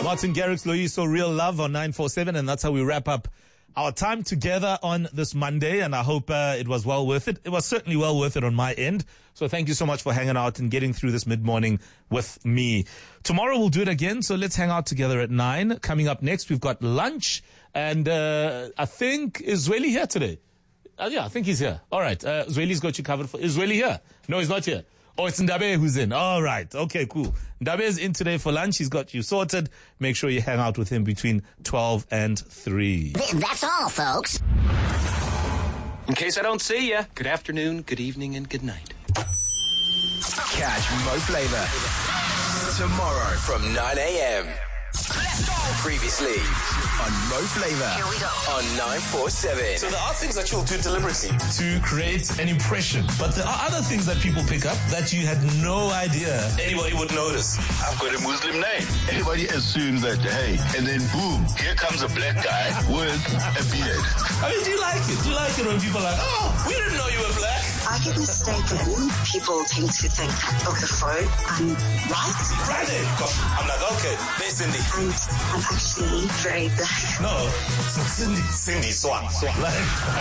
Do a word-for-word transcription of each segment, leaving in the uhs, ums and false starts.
Martin Garrix, Loyiso, Real Love on nine four seven, and that's how we wrap up our time together on this Monday, and I hope uh, it was well worth it. It was certainly well worth it on my end. So thank you so much for hanging out and getting through this mid-morning with me. Tomorrow we'll do it again, so let's hang out together at nine. Coming up next, we've got lunch, and uh, I think, is Zweli here today? Uh, yeah, I think he's here. All right, uh, Zweli's got you covered. For, is Zweli here? No, he's not here. Oh, it's Ndabe who's in. All right. Okay, cool. Ndabe is in today for lunch. He's got you sorted. Make sure you hang out with him between twelve and three. That's all, folks. In case I don't see ya, good afternoon, good evening, and good night. Catch Mo Flava tomorrow from nine a.m. Let's go. Previously on Mo Flava Here we go. on nine four seven. So there are things that you'll do deliberately to create an impression, but there are other things that people pick up that you had no idea anybody would notice. I've got a Muslim name. Everybody assumes that, hey, and then boom, here comes a black guy with a beard. I mean, do you like it? Do you like it when people are like, oh, we didn't know you were black? I get mistaken. People tend to think, okay, fine, I'm white. Friday. I'm like, okay, there's Cindy. And I'm actually very black. No, so Cindy, Cindy Swan. Like,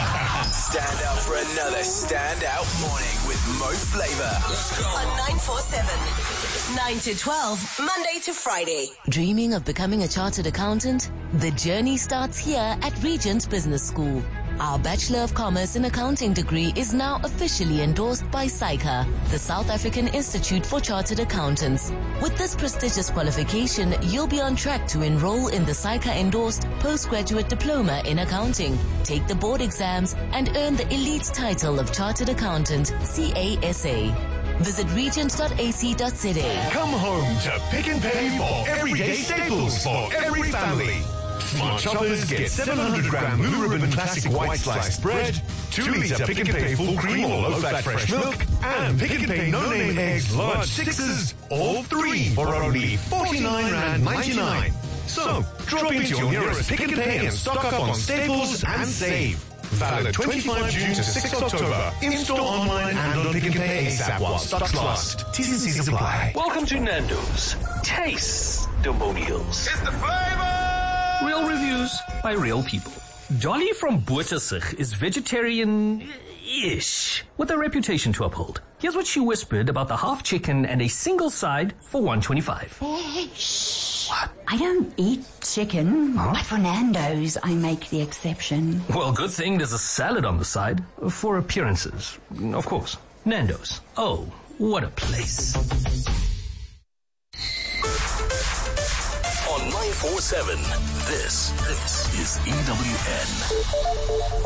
Stand up for another standout morning with Mo Flava. Let's go. On nine four seven. nine to twelve, Monday to Friday. Dreaming of becoming a chartered accountant? The journey starts here at Regent Business School. Our Bachelor of Commerce in Accounting degree is now officially endorsed by SAICA, the South African Institute for Chartered Accountants. With this prestigious qualification, you'll be on track to enroll in the SAICA-endorsed postgraduate diploma in accounting, take the board exams, and earn the elite title of Chartered Accountant, C A S A. Visit regent dot a c dot z a. Come home to Pick and Pay for everyday staples for every family. Smart shoppers get seven hundred gram Blue Ribbon Classic White Sliced Bread, two litre Pick and Pay Full Cream or Low Fat Fresh Milk, and Pick and Pay No Name Eggs Large Sixes, all three for only forty-nine rand ninety-nine. So, drop into your nearest Pick and Pay and stock up on staples and save. Valid twenty-fifth June to sixth October. In-store, online, and on Pick and Pay ASAP while stocks last. T's and C's apply. Welcome to Nando's. Taste Demonials. It's the flavor! Real reviews by real people. Dolly from Bottersig is vegetarian-ish, with a reputation to uphold. Here's what she whispered about the half chicken and a single side for one twenty-five. What? I don't eat chicken, huh? But for Nando's, I make the exception. Well, good thing there's a salad on the side, for appearances, of course. Nando's. Oh, what a place. On nine four seven, this, this is E W N.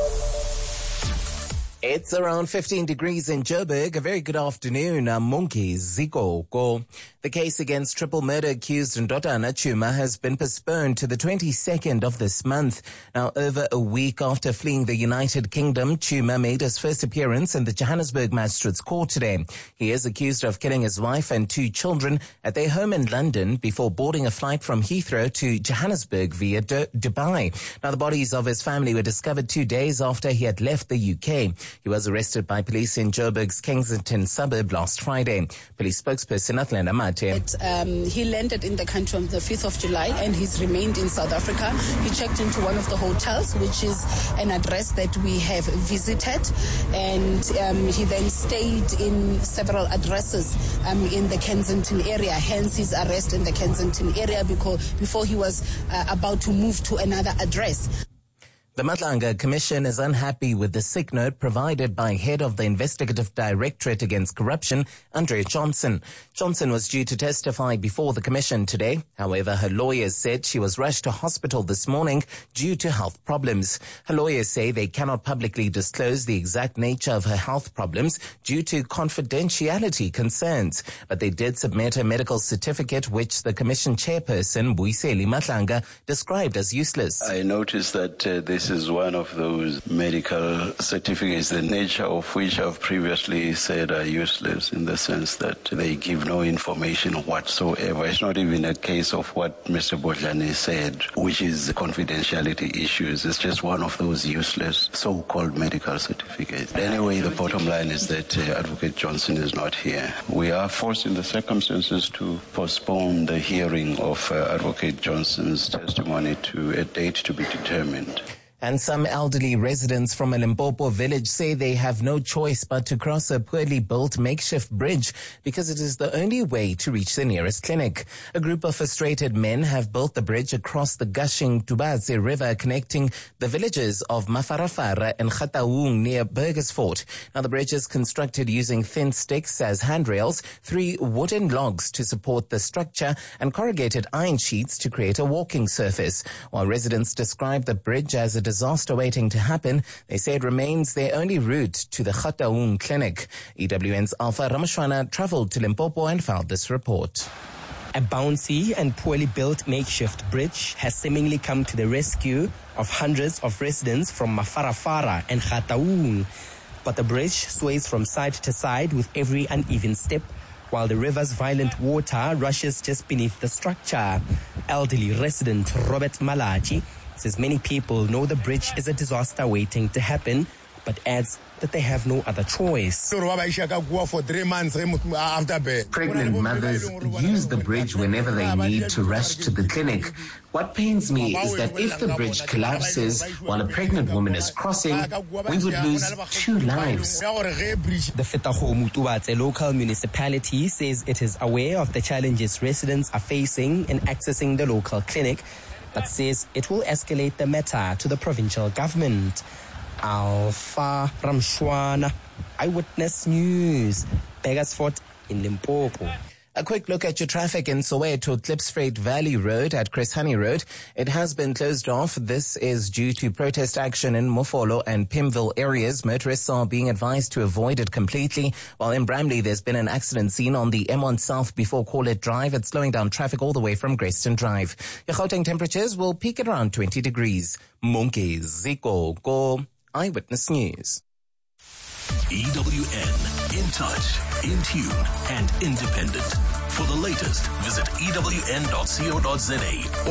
It's around fifteen degrees in Joburg. A very good afternoon. I'm Monkey Zikoko. The case against triple murder accused Ndodana Chuma has been postponed to the twenty-second of this month. Now, over a week after fleeing the United Kingdom, Chuma made his first appearance in the Johannesburg Magistrates Court today. He is accused of killing his wife and two children at their home in London before boarding a flight from Heathrow to Johannesburg via D- Dubai. Now, the bodies of his family were discovered two days after he had left the U K. He was arrested by police in Joburg's Kensington suburb last Friday. Police spokesperson Atlanta Mate. It, um, he landed in the country on the fifth of July and he's remained in South Africa. He checked into one of the hotels, which is an address that we have visited, and um, he then stayed in several addresses um, in the Kensington area, hence his arrest in the Kensington area because before he was uh, about to move to another address. The Matlanga Commission is unhappy with the sick note provided by head of the Investigative Directorate Against Corruption, Andre Johnson. Johnson was due to testify before the Commission today. However, her lawyers said she was rushed to hospital this morning due to health problems. Her lawyers say they cannot publicly disclose the exact nature of her health problems due to confidentiality concerns. But they did submit a medical certificate which the Commission chairperson, Buiseli Matlanga, described as useless. I noticed that uh, this This is one of those medical certificates, the nature of which I've previously said are useless in the sense that they give no information whatsoever. It's not even a case of what Mister Bodlani said, which is confidentiality issues. It's just one of those useless so-called medical certificates. Anyway, the bottom line is that uh, Advocate Johnson is not here. We are forced in the circumstances to postpone the hearing of uh, Advocate Johnson's testimony to a date to be determined. And some elderly residents from a Limpopo village say they have no choice but to cross a poorly built makeshift bridge because it is the only way to reach the nearest clinic. A group of frustrated men have built the bridge across the gushing Tubaze River connecting the villages of Mafarafara and Khataung near Burgersfort. Now the bridge is constructed using thin sticks as handrails, three wooden logs to support the structure and corrugated iron sheets to create a walking surface. While residents describe the bridge as a disaster waiting to happen, they say it remains their only route to the Khataung clinic. E W N's Alpha Ramashwana travelled to Limpopo and filed this report. A bouncy and poorly built makeshift bridge has seemingly come to the rescue of hundreds of residents from Mafarafara and Khataung. But the bridge sways from side to side with every uneven step, while the river's violent water rushes just beneath the structure. Elderly resident Robert Malachi says many people know the bridge is a disaster waiting to happen, but adds that they have no other choice. Pregnant mothers use the bridge whenever they need to rush to the clinic. What pains me is that if the bridge collapses while a pregnant woman is crossing, we would lose two lives. The Fetahomu Tubatse local municipality says it is aware of the challenges residents are facing in accessing the local clinic, but says it will escalate the matter to the provincial government. Alpha Ramshwana, Eyewitness News, Burgersfort in Limpopo. A quick look at your traffic in Soweto, Klipsveld Valley Road at Chris Honey Road. It has been closed off. This is due to protest action in Mofolo and Pimville areas. Motorists are being advised to avoid it completely. While in Bramley, there's been an accident seen on the M one South before Corlett Drive. It's slowing down traffic all the way from Grayston Drive. Your Gauteng temperatures will peak at around twenty degrees. Monkey Ziko Go, Eyewitness News. E W N, in touch, in tune, and independent. For the latest, visit E W N dot co dot za